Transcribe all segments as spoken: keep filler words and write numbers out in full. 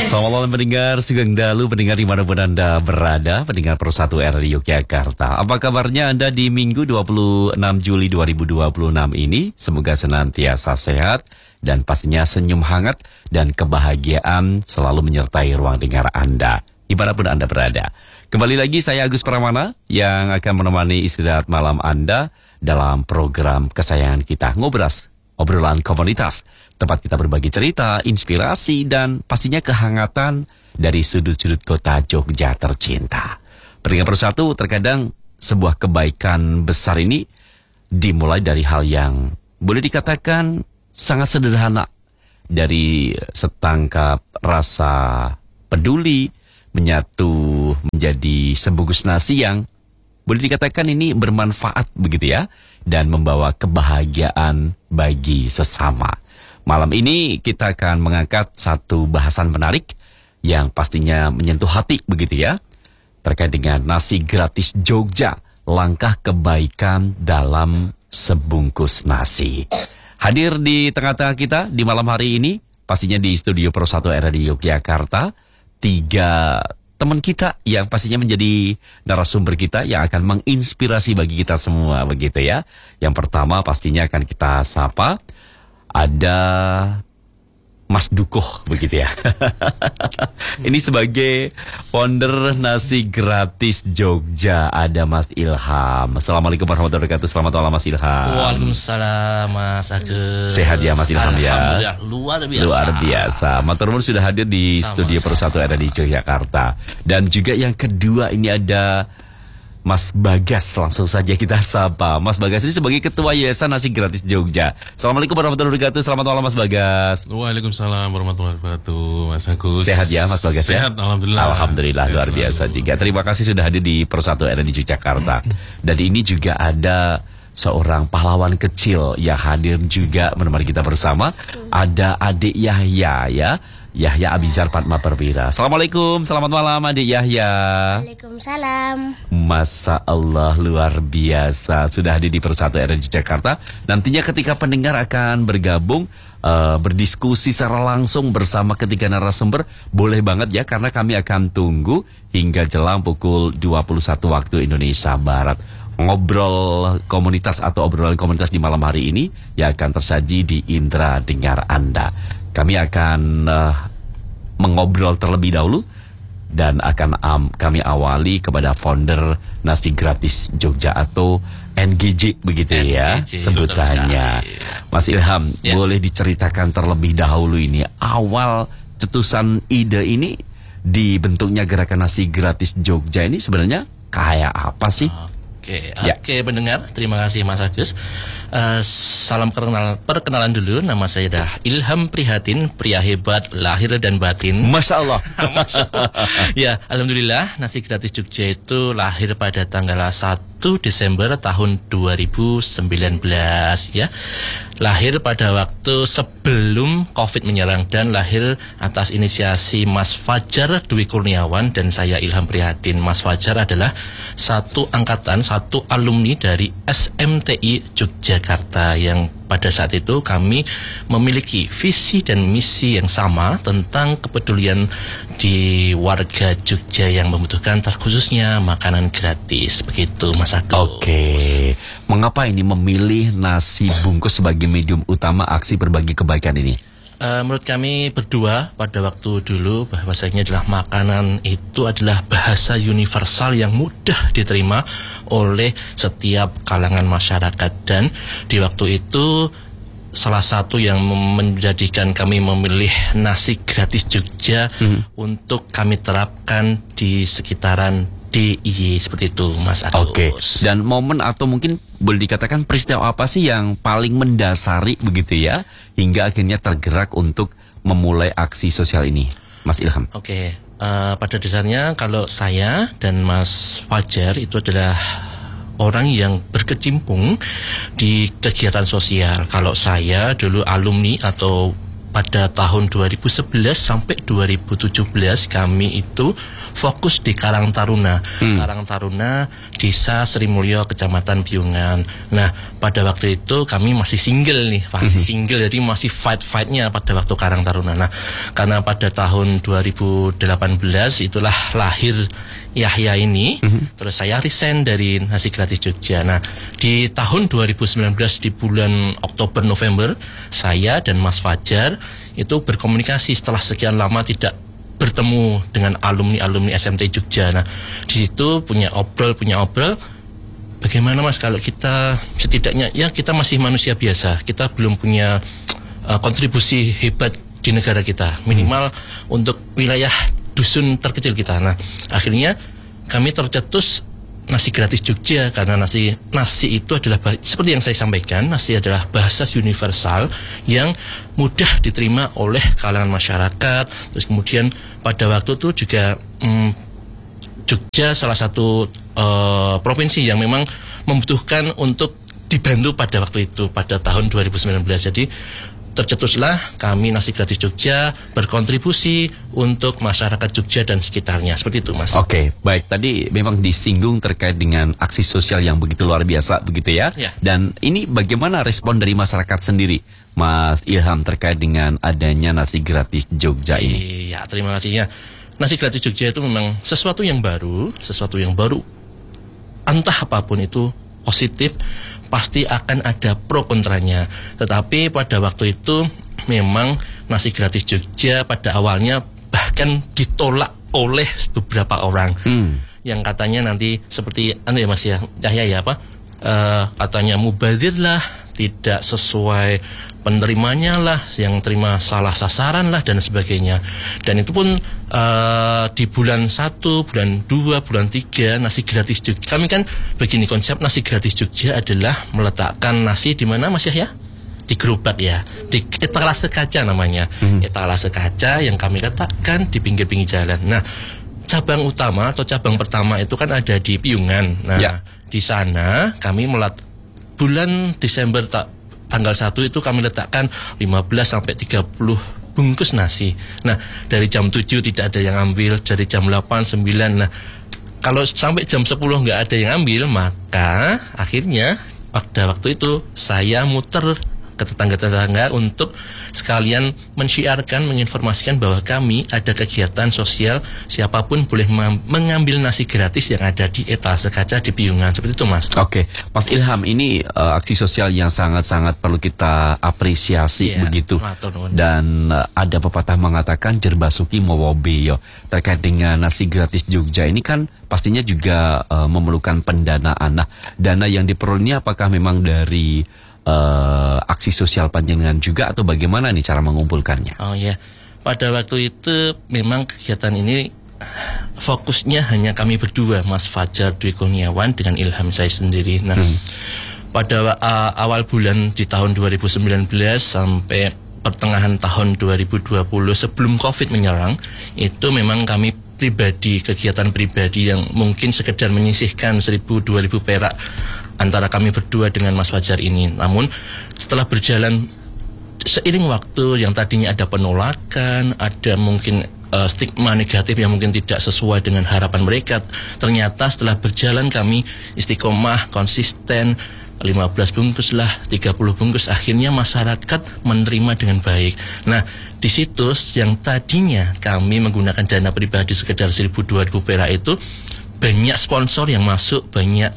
Selamat malam pendengar Sugeng Dalu, pendengar dimanapun Anda berada, pendengar Persatu R R I Yogyakarta. Apa kabarnya Anda di Minggu dua puluh enam Juli dua ribu dua puluh enam ini? Semoga senantiasa sehat dan pastinya senyum hangat dan kebahagiaan selalu menyertai ruang dengar Anda, dimanapun Anda berada. Kembali lagi saya Agus Pramana yang akan menemani istirahat malam Anda dalam program kesayangan kita, Ngobras, obrolan komunitas, tempat kita berbagi cerita, inspirasi, dan pastinya kehangatan dari sudut-sudut kota Jogja tercinta. Pendengar Persatu, terkadang sebuah kebaikan besar ini dimulai dari hal yang boleh dikatakan sangat sederhana. Dari setangkap rasa peduli, menyatu menjadi sebungkus nasi yang boleh dikatakan ini bermanfaat begitu ya, dan membawa kebahagiaan bagi sesama. Malam ini kita akan mengangkat satu bahasan menarik yang pastinya menyentuh hati begitu ya, terkait dengan nasi gratis Jogja, langkah kebaikan dalam sebungkus nasi. Hadir di tengah-tengah kita di malam hari ini, pastinya di studio Persatu R R I Yogyakarta, tiga teman kita yang pastinya menjadi narasumber kita yang akan menginspirasi bagi kita semua begitu ya. Yang pertama pastinya akan kita sapa, ada Mas Dukuh begitu ya. Ini sebagai founder nasi gratis Jogja, ada Mas Ilham. Assalamualaikum warahmatullahi wabarakatuh. Selamat malam Mas Ilham. Waalaikumsalam Mas Agus. Sehat ya Mas Ilham ya. Alhamdulillah luar biasa. Luar biasa. Matur nuwun sudah hadir di sama, studio Persatu R R I Yogyakarta. Dan juga yang kedua ini ada Mas Bagas, langsung saja kita sapa. Mas Bagas ini sebagai Ketua Yayasan Nasi Gratis Jogja. Assalamualaikum warahmatullahi wabarakatuh. Selamat malam Mas Bagas. Waalaikumsalam warahmatullahi wabarakatuh. Mas Agus. Sehat ya Mas Bagas ya? Sehat, alhamdulillah. Alhamdulillah, Sehat luar biasa selalu. juga. Terima kasih sudah hadir di Persatu R R I Yogyakarta. Dan ini juga ada seorang pahlawan kecil yang hadir juga menemani kita bersama. Ada adik Yahya ya. Yahya Abizar Padma Perwira. Assalamualaikum, selamat malam adik Yahya. Waalaikumsalam. Masya Allah, luar biasa sudah hadir di Persatu R R I Jakarta. Nantinya ketika pendengar akan bergabung uh, berdiskusi secara langsung bersama ketiga narasumber, boleh banget ya, karena kami akan tunggu hingga jelang pukul dua puluh satu waktu Indonesia Barat. Ngobrol komunitas atau obrolan komunitas di malam hari ini yang akan tersaji di Indra Dengar Anda. Kami akan uh, mengobrol terlebih dahulu dan akan um, kami awali kepada founder Nasi Gratis Jogja atau N G J begitu N G J, ya sebutannya. Mas Ilham, ya, boleh diceritakan terlebih dahulu ini awal cetusan ide ini dibentuknya gerakan Nasi Gratis Jogja ini sebenarnya kayak apa sih? Oke, ya. Oke pendengar, terima kasih Mas Agus. Uh, salam perkenal, perkenalan dulu, nama saya dah Ilham Prihatin, pria hebat lahir dan batin. Masya Allah. Masya Allah. Ya, alhamdulillah Nasi Gratis Jogja itu lahir pada tanggal satu Desember tahun dua ribu sembilan belas ya. Lahir pada waktu sebelum COVID menyerang dan lahir atas inisiasi Mas Fajar Dwi Kurniawan dan saya Ilham Prihatin. Mas Fajar adalah satu angkatan, satu alumni dari S M T I Yogyakarta yang pada saat itu kami memiliki visi dan misi yang sama tentang kepedulian di warga Jogja yang membutuhkan, terkhususnya makanan gratis. Begitu Mas Agus. Oke, mengapa ini memilih nasi bungkus sebagai medium utama aksi berbagi kebaikan ini? Uh, menurut kami berdua pada waktu dulu bahwasanya adalah makanan itu adalah bahasa universal yang mudah diterima oleh setiap kalangan masyarakat, dan di waktu itu salah satu yang menjadikan kami memilih Nasi Gratis Jogja hmm. untuk kami terapkan di sekitaran D I Y seperti itu Mas Agus. Oke, dan momen atau mungkin boleh dikatakan peristiwa apa sih yang paling mendasari begitu ya hingga akhirnya tergerak untuk memulai aksi sosial ini Mas Ilham? Oke, uh, pada dasarnya kalau saya dan Mas Fajar itu adalah orang yang berkecimpung di kegiatan sosial. Kalau saya dulu alumni atau pada tahun dua ribu sebelas sampai dua ribu tujuh belas kami itu fokus di Karang Taruna. Hmm. Karang Taruna, Desa Sri Mulyo, Kecamatan Piungan. Nah, pada waktu itu kami masih single nih, masih hmm. single, jadi masih fight-fightnya pada waktu Karang Taruna. Nah, karena pada tahun dua ribu delapan belas itulah lahir Yahya ini, mm-hmm. terus saya resign dari Nasi Gratis Jogja. Nah, di tahun dua ribu sembilan belas di bulan Oktober November, saya dan Mas Fajar itu berkomunikasi setelah sekian lama tidak bertemu dengan alumni-alumni S M T Jogja. Nah, di situ punya obrol, punya obrol. Bagaimana Mas kalau kita setidaknya ya kita masih manusia biasa, kita belum punya uh, kontribusi hebat di negara kita, minimal hmm. untuk wilayah dusun terkecil kita. Nah, akhirnya kami tercetus Nasi Gratis Jogja karena nasi nasi itu adalah seperti yang saya sampaikan, nasi adalah bahasa universal yang mudah diterima oleh kalangan masyarakat. Terus kemudian pada waktu itu juga hmm, Jogja salah satu uh, provinsi yang memang membutuhkan untuk dibantu pada waktu itu pada tahun dua ribu sembilan belas. Jadi tercetuslah kami Nasi Gratis Jogja berkontribusi untuk masyarakat Jogja dan sekitarnya. Seperti itu, Mas. Oke, baik. Tadi memang disinggung terkait dengan aksi sosial yang begitu luar biasa, begitu ya? Ya. Dan ini bagaimana respon dari masyarakat sendiri, Mas Ilham, terkait dengan adanya Nasi Gratis Jogja ini? Iya, terima kasih ya. Nasi Gratis Jogja itu memang sesuatu yang baru, sesuatu yang baru. Entah apapun itu positif, pasti akan ada pro kontranya. Tetapi pada waktu itu memang Nasi Gratis Jogja pada awalnya bahkan ditolak oleh beberapa orang hmm. yang katanya nanti seperti anu ya Mas ya, Yahya ya apa? Uh, katanya mubazir lah, tidak sesuai penerimanya lah, yang terima salah sasaran lah dan sebagainya. Dan itu pun uh, di bulan satu, bulan dua, bulan tiga Nasi Gratis Jogja. Kami kan begini, konsep Nasi Gratis Jogja adalah meletakkan nasi di mana Mas Yahya? Di gerobak ya, di etalase kaca namanya. Hmm. Etalase kaca yang kami letakkan di pinggir-pinggir jalan. Nah, cabang utama atau cabang pertama itu kan ada di Piungan. Nah, ya. Di sana kami melat bulan Desember tak tanggal satu itu kami letakkan lima belas sampai tiga puluh bungkus nasi. Nah, dari jam tujuh tidak ada yang ambil, dari jam delapan, sembilan. Nah, kalau sampai jam sepuluh nggak ada yang ambil, maka akhirnya pada waktu itu saya muter ke tetangga-tetangga untuk sekalian mensyiarkan, menginformasikan bahwa kami ada kegiatan sosial, siapapun boleh mengambil nasi gratis yang ada di etalase kaca di Piungan. Seperti itu, Mas. Oke, Mas Ilham, ini uh, aksi sosial yang sangat-sangat perlu kita apresiasi, yeah, begitu. Dan uh, ada pepatah mengatakan jerbasuki mawobeyo. Terkait dengan Nasi Gratis Jogja ini kan pastinya juga uh, memerlukan pendanaan. Nah, dana yang diperoleh apakah memang dari Uh, aksi sosial panjenengan juga atau bagaimana nih cara mengumpulkannya? Oh ya, pada waktu itu memang kegiatan ini fokusnya hanya kami berdua, Mas Fajar Dwi Kurniawan dengan Ilham saya sendiri. Nah, hmm. pada uh, awal bulan di tahun dua ribu sembilan belas sampai pertengahan tahun dua ribu dua puluh sebelum COVID menyerang, itu memang kami pribadi, kegiatan pribadi yang mungkin sekedar menyisihkan seribu dua ribu perak antara kami berdua dengan Mas Fajar ini. Namun setelah berjalan seiring waktu yang tadinya ada penolakan, ada mungkin uh, stigma negatif yang mungkin tidak sesuai dengan harapan mereka, ternyata setelah berjalan kami istiqomah, konsisten, lima belas bungkus lah, tiga puluh bungkus, akhirnya masyarakat menerima dengan baik. Nah, di situs yang tadinya kami menggunakan dana pribadi sekedar seribu dua ribu perak itu banyak sponsor yang masuk, banyak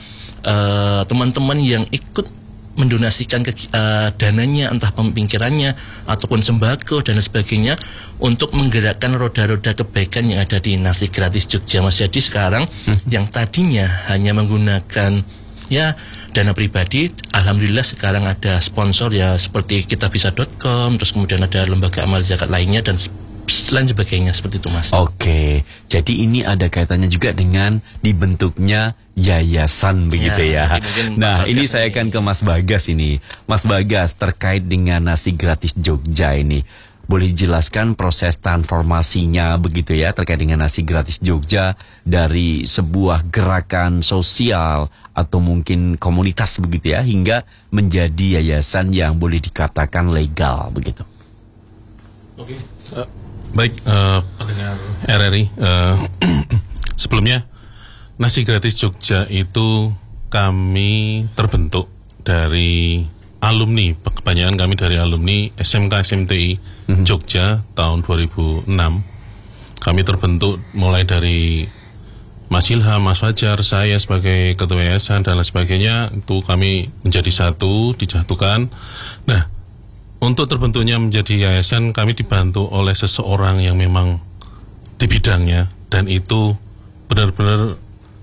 uh, teman-teman yang ikut mendonasikan ke, uh, dananya, entah pemikirannya ataupun sembako dan sebagainya untuk menggerakkan roda-roda kebaikan yang ada di Nasi Gratis Jogja, Mas. Jadi sekarang hmm. yang tadinya hanya menggunakan ya dana pribadi, alhamdulillah sekarang ada sponsor ya seperti kitabisa dot com, terus kemudian ada lembaga amal zakat lainnya dan lain sebagainya, seperti itu, Mas. Oke, jadi ini ada kaitannya juga dengan dibentuknya yayasan begitu ya. ya. Nah, ini saya akan ke Mas Bagas ini. Mas Bagas, terkait dengan Nasi Gratis Jogja ini, boleh dijelaskan proses transformasinya begitu ya, terkait dengan Nasi Gratis Jogja dari sebuah gerakan sosial atau mungkin komunitas begitu ya, hingga menjadi yayasan yang boleh dikatakan legal begitu. Oke. Uh, baik, uh, pendengar R R I. Uh, sebelumnya, Nasi Gratis Jogja itu kami terbentuk dari alumni, kebanyakan kami dari alumni S M K S M T I mm-hmm. Jogja tahun dua ribu enam. Kami terbentuk mulai dari Mas Ilham, Mas Fajar, saya sebagai ketua yayasan dan lain sebagainya. Itu kami menjadi satu, dijatuhkan. Nah, untuk terbentuknya menjadi yayasan, kami dibantu oleh seseorang yang memang di bidangnya, dan itu benar-benar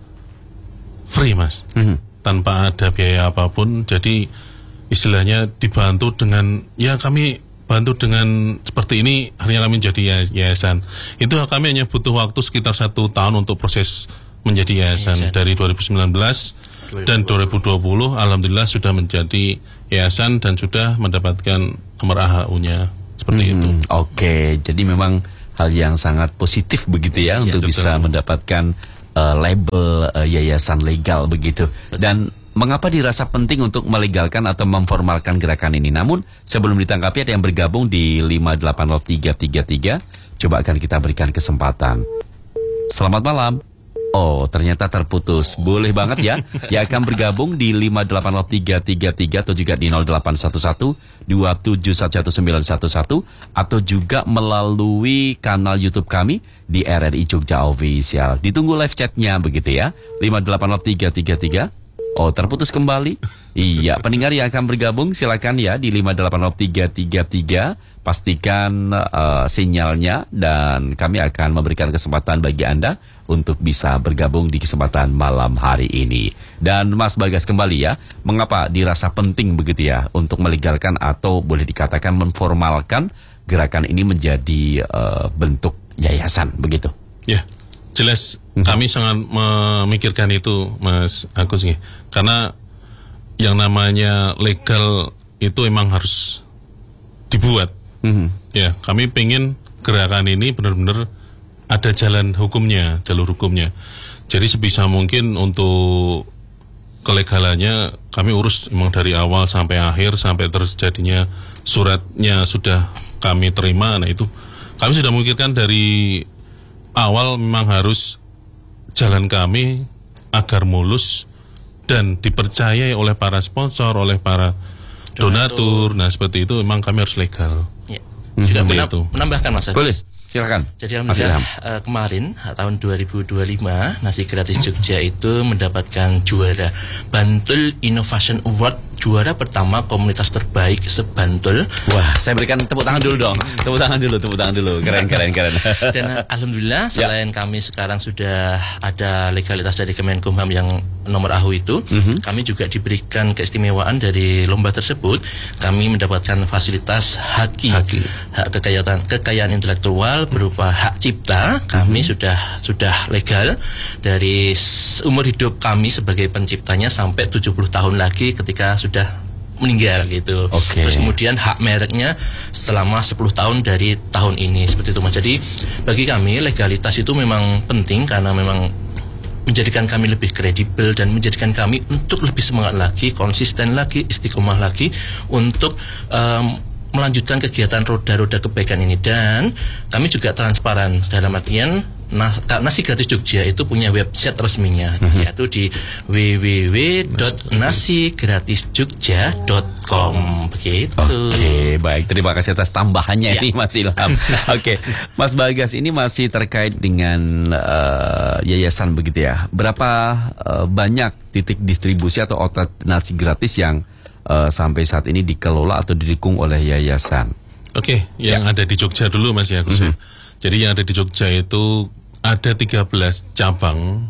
free, Mas, mm-hmm. tanpa ada biaya apapun. Jadi istilahnya dibantu dengan, ya kami bantu dengan seperti ini, akhirnya kami menjadi yayasan. Itu kami hanya butuh waktu sekitar satu tahun untuk proses menjadi yayasan. Yayasan. Dari dua ribu sembilan belas dan dua ribu dua puluh, alhamdulillah sudah menjadi yayasan dan sudah mendapatkan nomor A H U-nya seperti hmm, itu. Oke, okay. Jadi memang hal yang sangat positif begitu ya, ya untuk betul. Bisa mendapatkan uh, label uh, yayasan legal begitu. Betul. Dan mengapa dirasa penting untuk melegalkan atau memformalkan gerakan ini? Namun sebelum ditanggapi ada yang bergabung di lima delapan nol tiga tiga tiga. Coba akan kita berikan kesempatan. Selamat malam. Oh, ternyata terputus. Boleh banget ya, yang akan bergabung di lima delapan nol tiga tiga tiga atau juga di nol delapan satu satu dua tujuh satu satu sembilan satu satu atau juga melalui kanal YouTube kami di R R I Jogja Official. Ditunggu live chatnya begitu ya. lima delapan nol tiga tiga tiga. Oh, terputus kembali. Iya, pendengar yang akan bergabung silakan ya di lima delapan nol tiga tiga tiga. Pastikan uh, sinyalnya dan kami akan memberikan kesempatan bagi Anda untuk bisa bergabung di kesempatan malam hari ini. Dan Mas Bagas kembali ya, mengapa dirasa penting begitu ya untuk melegalkan atau boleh dikatakan menformalkan gerakan ini menjadi uh, bentuk yayasan begitu? Ya, jelas hmm. kami sangat memikirkan itu, Mas Agus nih. Karena yang namanya legal itu emang harus dibuat. Mm-hmm. Ya, kami pengen gerakan ini benar-benar ada jalan hukumnya, jalur hukumnya. Jadi sebisa mungkin untuk kelegalannya kami urus emang dari awal sampai akhir, sampai terjadinya suratnya sudah kami terima. Nah itu kami sudah memikirkan dari awal memang harus jalan kami agar mulus dan dipercayai oleh para sponsor, oleh para donatur. Nah seperti itu memang kami harus legal. Ya. Juga menam- itu. menambahkan Mas. Boleh, silakan. Jadi alhamdulillah uh, kemarin tahun dua ribu dua puluh lima Nasi Gratis Jogja itu mendapatkan juara Bantul Innovation Award, juara pertama komunitas terbaik seBantul. Wah, saya berikan tepuk tangan dulu dong. Tepuk tangan dulu, tepuk tangan dulu. Keren, keren, keren. Dan alhamdulillah selain ya. Kami sekarang sudah ada legalitas dari Kemenkumham yang nomor A H U itu, mm-hmm. kami juga diberikan keistimewaan dari lomba tersebut. Kami mendapatkan fasilitas haki, haki. hak kekayaan kekayaan intelektual berupa hak cipta. Kami mm-hmm. sudah sudah legal dari umur hidup kami sebagai penciptanya sampai tujuh puluh tahun lagi ketika sudah meninggal gitu. Okay. Terus kemudian hak mereknya selama sepuluh tahun dari tahun ini, seperti itu Mas. Jadi bagi kami legalitas itu memang penting karena memang menjadikan kami lebih kredibel dan menjadikan kami untuk lebih semangat lagi, konsisten lagi, istiqomah lagi untuk um, melanjutkan kegiatan roda-roda kebaikan ini. Dan kami juga transparan dalam artian Nas, Nasi Gratis Jogja itu punya website resminya, mm-hmm. yaitu di w w w dot nasi gratis jogja dot com begitu. Oke, okay, baik. Terima kasih atas tambahannya ya. Ini Mas Ilham. Oke, okay. Mas Bagas, ini masih terkait dengan uh, yayasan begitu ya. Berapa uh, banyak titik distribusi atau outlet nasi gratis yang uh, sampai saat ini dikelola atau didukung oleh yayasan? Oke, okay, yang ya. Ada di Jogja dulu Mas ya, mm-hmm. Jadi yang ada di Jogja itu ada tiga belas cabang.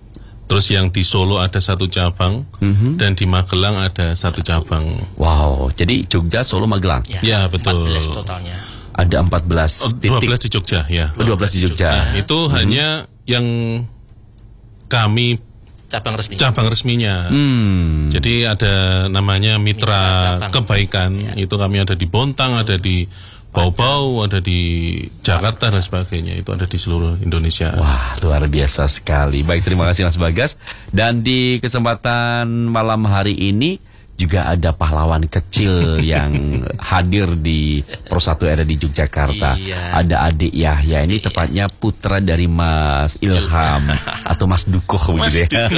Terus yang di Solo ada satu cabang, mm-hmm. dan di Magelang ada satu cabang. Wow, jadi Jogja, Solo, Magelang. Ya, ya betul. empat belas totalnya. Ada empat belas oh, titik. dua belas di Jogja, ya. Oh, dua belas di Jogja. Nah, itu mm-hmm. hanya yang kami cabang resmi. Cabang resminya. Hmm. Jadi ada namanya Mitra, Mitra Kebaikan. Ya. Itu kami ada di Bontang, ada di Bau-Bau, ada di Jakarta dan sebagainya. Itu ada di seluruh Indonesia. Wah, luar biasa sekali. Baik, terima kasih Mas Bagas. Dan di kesempatan malam hari ini juga ada pahlawan kecil yang hadir di Pro satu R di Yogyakarta. Iya. Ada adik Yahya, ini Iya. tepatnya putra dari Mas Ilham atau Mas Dukuh begitu ya.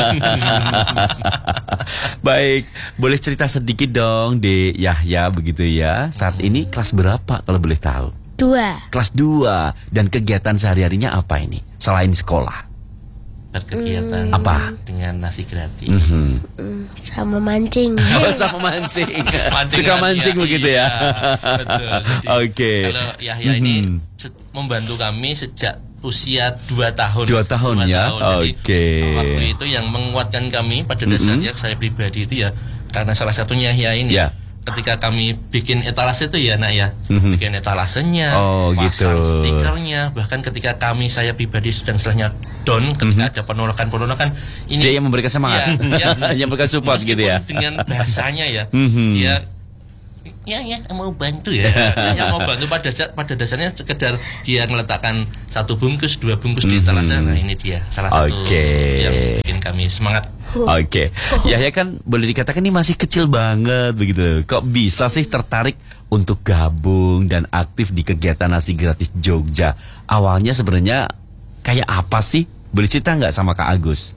Baik, boleh cerita sedikit dong Dek Yahya begitu ya. Saat ini kelas berapa kalau boleh tahu? Dua. Kelas dua. Dan kegiatan sehari-harinya apa ini? Selain sekolah. Berkegiatan Apa? dengan nasi gratis. Mhm. Hmm, sama mancing. Oh, sama mancing. Suka mancing ya, begitu ya. iya, betul. Jadi, Oke. Kalau Yahya ini Mhm. se- membantu kami sejak usia dua tahun. Dua tahun ya? Jadi, Oke. waktu itu yang menguatkan kami pada dasarnya saya pribadi itu ya karena salah satunya Yahya ini. Ya. Ketika kami bikin etalase itu ya nak ya, Mhm. bikin etalasenya, Oh, pasang gitu. stikernya, bahkan ketika kami saya pribadi sedang istilahnya down, ketika Mhm. ada penolakan-penolakan ini Dia yang memberikan semangat. Iya, dia- Yang memberikan support gitu ya. meskipun dengan bahasanya ya, Mhm. dia ya ya mau bantu ya, yang mau bantu pada dasar- pada dasarnya sekedar dia meletakkan satu bungkus, dua bungkus di etalase. Nah ini dia salah satu Oke. yang bikin kami semangat. Oke, Yahya kan boleh dikatakan ini masih kecil banget begitu. Kok bisa sih tertarik untuk gabung dan aktif di kegiatan nasi gratis Jogja? Awalnya sebenarnya kayak apa sih? Boleh cerita nggak sama Kak Agus?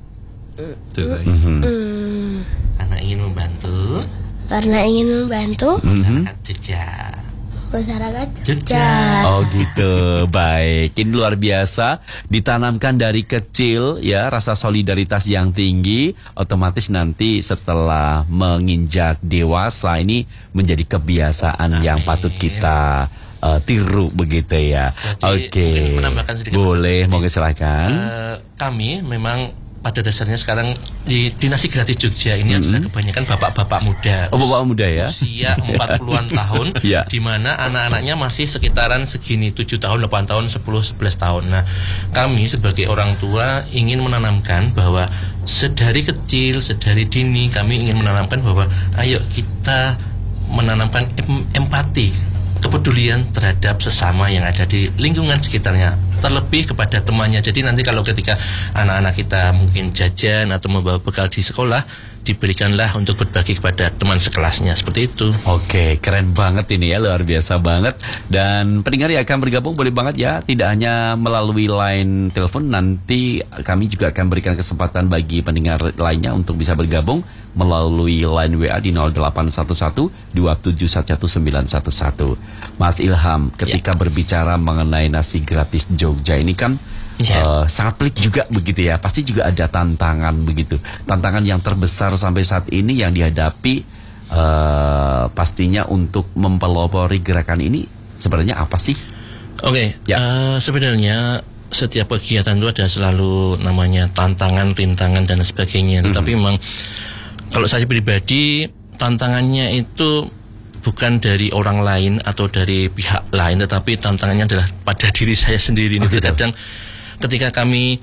Mhm. Hmm, Karena ingin membantu karena ingin membantu Mhm. masyarakat Jogja. masyarakat Jogja. Jogja. Oh gitu, baik. Ini luar biasa. Ditanamkan dari kecil ya rasa solidaritas yang tinggi. Otomatis nanti setelah menginjak dewasa ini menjadi kebiasaan yang Amin. patut kita uh, tiru begitu ya. Jadi, Oke, mungkin menambahkan sedikit, boleh, Mas, monggo silahkan. Eh, kami memang pada dasarnya sekarang di, di nasi gratis Jogja ini adalah kebanyakan bapak-bapak muda. Oh, bapak muda ya? Usia empat puluhan tahun, Ya. di mana anak-anaknya masih sekitaran segini, tujuh tahun, delapan tahun, sepuluh, sebelas tahun. Nah, kami sebagai orang tua ingin menanamkan bahwa sedari kecil, sedari dini kami ingin menanamkan bahwa ayo kita menanamkan em- empati, kepedulian terhadap sesama yang ada di lingkungan sekitarnya, terlebih kepada temannya. Jadi nanti kalau ketika anak-anak kita mungkin jajan atau membawa bekal di sekolah, diberikanlah untuk berbagi kepada teman sekelasnya, seperti itu. Oke, keren banget ini ya, luar biasa banget. Dan pendengar yang akan bergabung boleh banget ya, tidak hanya melalui line telepon, nanti kami juga akan berikan kesempatan bagi pendengar lainnya untuk bisa bergabung melalui line W A di nol delapan satu satu dua tujuh satu sembilan satu satu. Mas Ilham, ketika berbicara mengenai nasi gratis Jogja ini kan Ya. eh, sangat pelik juga begitu ya. Pasti juga ada tantangan begitu. Tantangan yang terbesar sampai saat ini yang dihadapi eh, pastinya untuk mempelopori gerakan ini sebenarnya apa sih? Oke, Ya. eh, sebenarnya setiap kegiatan itu ada selalu namanya tantangan, rintangan dan sebagainya. Tetapi memang kalau saya pribadi tantangannya itu bukan dari orang lain atau dari pihak lain, tetapi tantangannya adalah pada diri saya sendiri. Ini Oh, gitu. terkadang ketika kami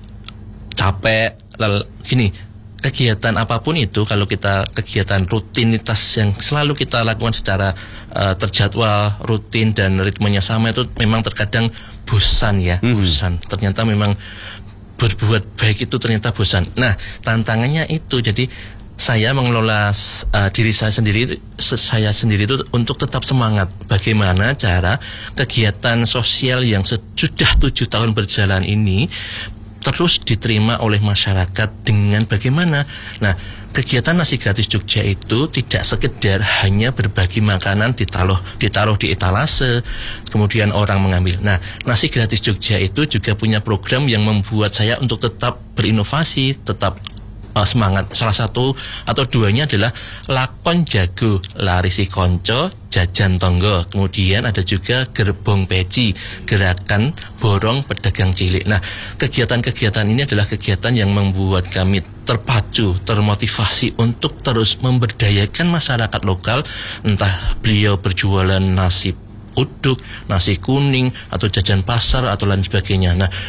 capek, lel, gini, kegiatan apapun itu, kalau kita kegiatan rutinitas yang selalu kita lakukan secara uh, terjadwal, rutin dan ritmenya sama, itu memang terkadang bosan ya, Hmm. bosan. Ternyata memang berbuat baik itu ternyata bosan. Nah, tantangannya itu jadi saya mengelola uh, diri saya sendiri, se- saya sendiri itu untuk tetap semangat. Bagaimana cara kegiatan sosial yang sudah tujuh tahun berjalan ini terus diterima oleh masyarakat dengan bagaimana? Nah, kegiatan nasi gratis Jogja itu tidak sekedar hanya berbagi makanan ditaruh ditaruh di etalase, kemudian orang mengambil. Nah, nasi gratis Jogja itu juga punya program yang membuat saya untuk tetap berinovasi, tetap uh, semangat. Salah satu atau duanya adalah lakon jago larisi konco jajan tonggo. Kemudian ada juga gerbong peci, gerakan borong pedagang cilik. Nah, kegiatan-kegiatan ini adalah kegiatan yang membuat kami terpacu, termotivasi untuk terus memberdayakan masyarakat lokal, entah beliau berjualan nasi uduk, nasi kuning, atau jajan pasar, atau lain sebagainya. Nah,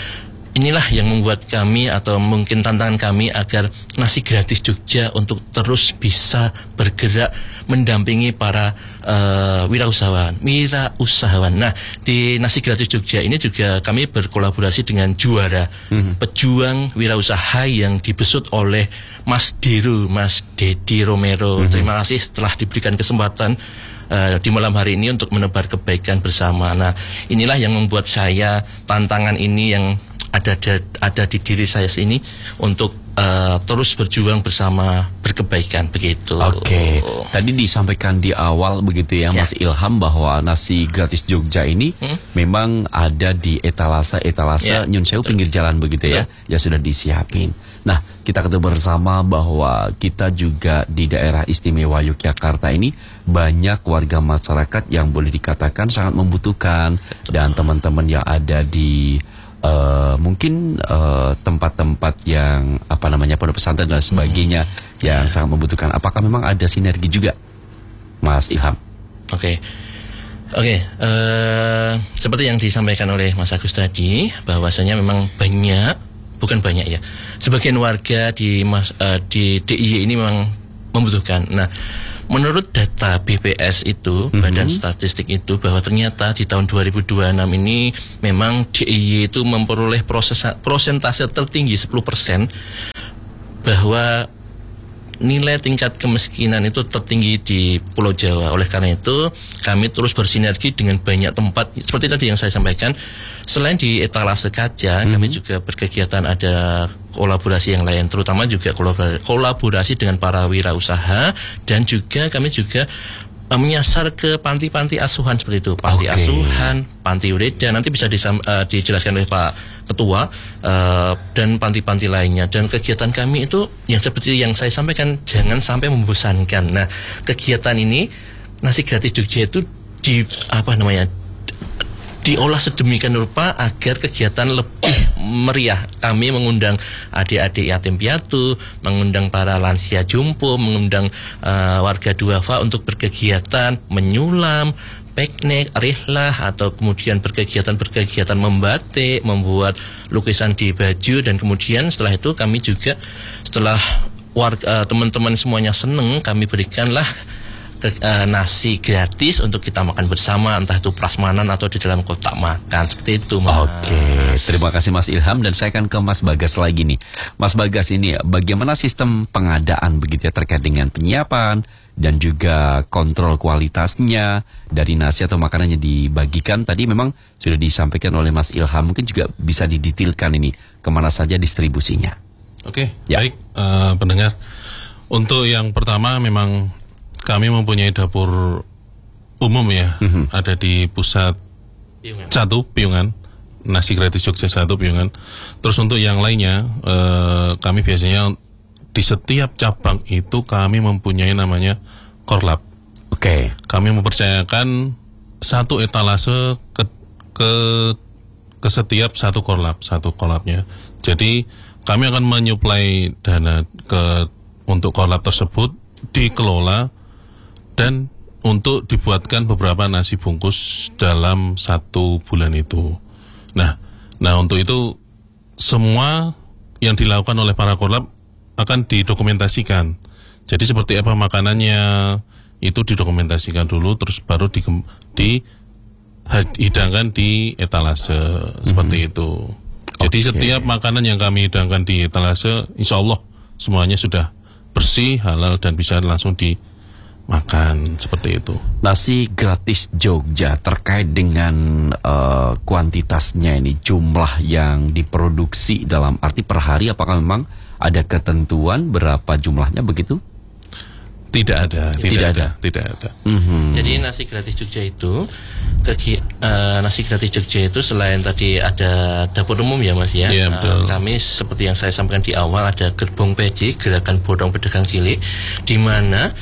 inilah yang membuat kami atau mungkin tantangan kami agar Nasi Gratis Jogja untuk terus bisa bergerak mendampingi para uh, wirausahawan, wirausahawan. Nah, di Nasi Gratis Jogja ini juga kami berkolaborasi dengan Juara, mm-hmm. pejuang wirausaha yang dibesut oleh Mas Diru, Mas Dedi Romero. Mm-hmm. Terima kasih telah diberikan kesempatan uh, di malam hari ini untuk menebar kebaikan bersama. Nah, inilah yang membuat saya tantangan ini yang ada ada di diri saya sini untuk uh, terus berjuang bersama berkebaikan begitu. Oke, tadi disampaikan di awal begitu ya, ya. Mas Ilham, bahwa Nasi Gratis Jogja ini hmm? memang ada di etalase-etalase ya, Nyun Sewu pinggir jalan begitu ya, ya sudah disiapin. Nah, kita ketemu bersama bahwa kita juga di daerah istimewa Yogyakarta ini banyak warga masyarakat yang boleh dikatakan sangat membutuhkan. Betul. Dan teman-teman yang ada di Uh, mungkin uh, tempat-tempat yang apa namanya pondok pesantren dan sebagainya hmm. yang yeah. sangat membutuhkan. Apakah memang ada sinergi juga, Mas Ilham? Oke, okay. oke. Okay. Uh, seperti yang disampaikan oleh Mas Agus tadi, bahwasanya memang banyak, bukan banyak ya, sebagian warga di mas, uh, di D I Y ini memang membutuhkan. Nah, menurut data B P S itu, mm-hmm. Badan Statistik itu, bahwa ternyata di tahun dua ribu dua puluh enam ini memang D I Y itu memperoleh proses, prosentase tertinggi sepuluh persen, bahwa nilai tingkat kemiskinan itu tertinggi di Pulau Jawa. Oleh karena itu, kami terus bersinergi dengan banyak tempat. Seperti tadi yang saya sampaikan, selain di etalase kaca, mm-hmm. kami juga berkegiatan ada kolaborasi yang lain, terutama juga kolaborasi dengan para wirausaha, dan juga kami juga uh, menyasar ke panti-panti asuhan seperti itu, panti okay. asuhan, panti ureda, nanti bisa disam, uh, dijelaskan oleh Pak Ketua, uh, dan panti-panti lainnya. Dan kegiatan kami itu yang seperti yang saya sampaikan, jangan sampai membosankan. Nah, kegiatan ini Nasi Gratis Jogja itu di apa namanya diolah sedemikian rupa agar kegiatan lebih meriah. Kami mengundang adik-adik yatim piatu, mengundang para lansia jumbo, mengundang uh, warga duafa untuk berkegiatan menyulam, piknik, rihlah, atau kemudian berkegiatan-berkegiatan membatik, membuat lukisan di baju. Dan kemudian setelah itu kami juga, setelah warga, uh, teman-teman semuanya seneng, kami berikanlah Uh, nasi gratis untuk kita makan bersama, entah itu prasmanan atau di dalam kotak makan, seperti itu, Mas. Oke, terima kasih Mas Ilham. Dan saya akan ke Mas Bagas lagi nih. Mas Bagas, ini bagaimana sistem pengadaan begitu ya, terkait dengan penyiapan dan juga kontrol kualitasnya dari nasi atau makanan yang dibagikan. Tadi memang sudah disampaikan oleh Mas Ilham, mungkin juga bisa didetailkan ini kemana saja distribusinya. Oke, ya. Baik uh, pendengar. Untuk yang pertama, memang kami mempunyai dapur umum ya, mm-hmm. ada di pusat Piungan. satu Piungan, Nasi Gratis Jogja satu Piungan. Terus untuk yang lainnya, eh, kami biasanya di setiap cabang itu kami mempunyai namanya korlap. Oke. Okay. Kami mempercayakan satu etalase ke ke ke setiap satu korlap, satu korlapnya. Jadi kami akan menyuplai dana ke untuk korlap tersebut, dikelola dan untuk dibuatkan beberapa nasi bungkus dalam satu bulan itu. Nah, nah untuk itu semua yang dilakukan oleh para korlap akan didokumentasikan. Jadi seperti apa makanannya itu didokumentasikan dulu, terus baru di, dihidangkan di etalase, mm-hmm. seperti itu. Jadi okay. setiap makanan yang kami hidangkan di etalase, insya Allah semuanya sudah bersih, halal, dan bisa langsung di makan, seperti itu. Nasi Gratis Jogja terkait dengan uh, kuantitasnya ini, jumlah yang diproduksi dalam arti per hari, apakah memang ada ketentuan berapa jumlahnya begitu? Tidak ada, tidak, tidak ada, ada, tidak ada. Mm-hmm. Jadi Nasi Gratis Jogja itu, kegi, uh, Nasi Gratis Jogja itu selain tadi ada dapur umum ya Mas ya. Yeah, uh, kami seperti yang saya sampaikan di awal, ada gerbong peci, gerakan bodong pedagang cilik, di mana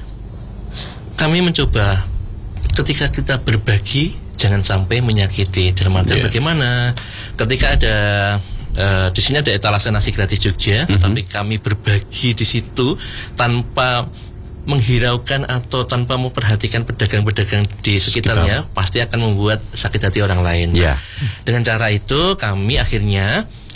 kami mencoba ketika kita berbagi jangan sampai menyakiti. Dalam artian yeah. bagaimana ketika ada uh, di sini ada etalase Nasi Gratis Jogja, mm-hmm. tetapi kami berbagi di situ tanpa menghiraukan atau tanpa memperhatikan pedagang-pedagang di sekitarnya, Sekitar. pasti akan membuat sakit hati orang lain. Yeah. Dengan cara itu kami akhirnya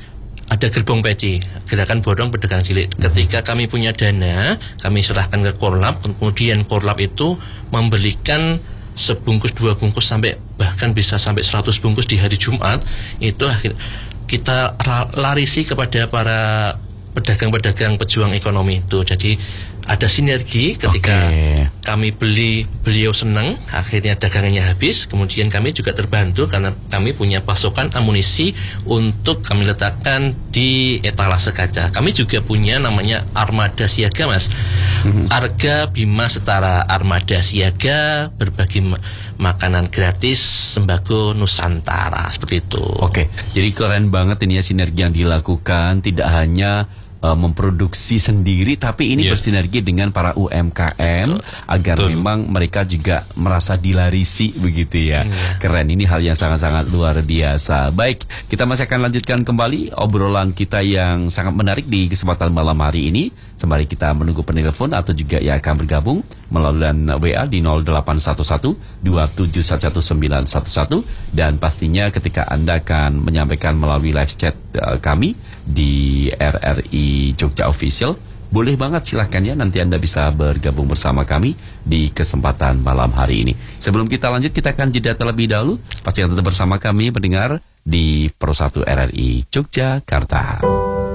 ada gerbong peci, gerakan bodong pedagang cilik. Ketika kami punya dana, kami serahkan ke Korlap, kemudian Korlap itu membelikan sebungkus, dua bungkus, sampai bahkan bisa sampai seratus bungkus di hari Jumat. Itu akhir kita larisi kepada para pedagang-pedagang pejuang ekonomi itu. Jadi ada sinergi ketika Oke. kami beli, beliau senang, akhirnya dagangannya habis, kemudian kami juga terbantu karena kami punya pasokan amunisi untuk kami letakkan di etalase kaca. Kami juga punya namanya Armada Siaga, Mas. Arga Bima Setara Armada Siaga, berbagi ma- makanan gratis, sembako Nusantara, seperti itu. Oke, jadi keren banget ini ya sinergi yang dilakukan, tidak hanya uh, memproduksi sendiri, tapi ini Iya. bersinergi dengan para U M K M agar Betul. memang mereka juga merasa dilarisi begitu ya. Keren, ini hal yang sangat-sangat luar biasa. Baik, kita masih akan lanjutkan kembali obrolan kita yang sangat menarik di kesempatan malam hari ini. Sembari kita menunggu penelpon atau juga yang akan bergabung melalui W A di nol delapan satu satu dua tujuh satu sembilan satu satu, dan pastinya ketika Anda akan menyampaikan melalui live chat uh, kami di R R I Jogja Official, boleh banget silahkan ya, nanti Anda bisa bergabung bersama kami di kesempatan malam hari ini. Sebelum kita lanjut, kita akan jeda terlebih dahulu. Pastikan tetap bersama kami mendengar di Pro satu R R I Yogyakarta.